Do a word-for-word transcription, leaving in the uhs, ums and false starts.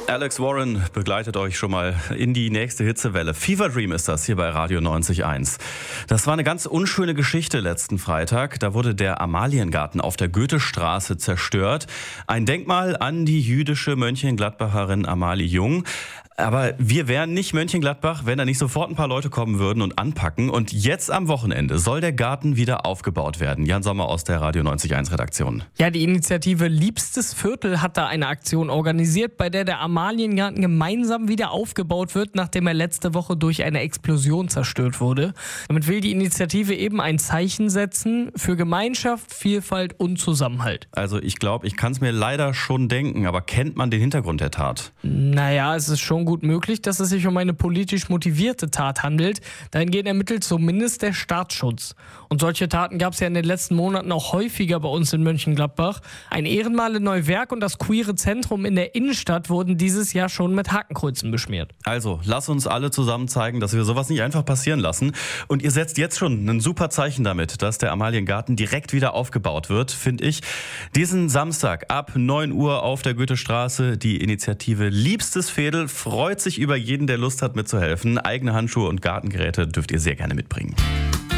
Alex Warren begleitet euch schon mal in die nächste Hitzewelle. Fever Dream ist das hier bei Radio neunzig Komma eins. Das war eine ganz unschöne Geschichte letzten Freitag. Da wurde der Amaliengarten auf der Goethestraße zerstört. Ein Denkmal an die jüdische Mönchengladbacherin Amalie Jung. Aber wir wären nicht Mönchengladbach, wenn da nicht sofort ein paar Leute kommen würden und anpacken. Und jetzt am Wochenende soll der Garten wieder aufgebaut werden. Jan Sommer aus der Radio neunzig Komma eins Redaktion. Ja, die Initiative Liebstes Viertel hat da eine Aktion organisiert, bei der der Amaliengarten gemeinsam wieder aufgebaut wird, nachdem er letzte Woche durch eine Explosion zerstört wurde. Damit will die Initiative eben ein Zeichen setzen für Gemeinschaft, Vielfalt und Zusammenhalt. Also ich glaube, ich kann es mir leider schon denken, aber kennt man den Hintergrund der Tat? Naja, es ist schon gut möglich, dass es sich um eine politisch motivierte Tat handelt. Dahingehend ermittelt zumindest der Staatsschutz. Und solche Taten gab es ja in den letzten Monaten auch häufiger bei uns in Mönchengladbach. Ein Ehrenmal in Neuwerk und das queere Zentrum in der Innenstadt wurden dieses Jahr schon mit Hakenkreuzen beschmiert. Also, lass uns alle zusammen zeigen, dass wir sowas nicht einfach passieren lassen. Und ihr setzt jetzt schon ein super Zeichen damit, dass der Amaliengarten direkt wieder aufgebaut wird, finde ich. Diesen Samstag ab neun Uhr auf der Goethestraße. Die Initiative Liebstes Veedel freut sich über jeden, der Lust hat mitzuhelfen. Eigene Handschuhe und Gartengeräte dürft ihr sehr gerne mitbringen.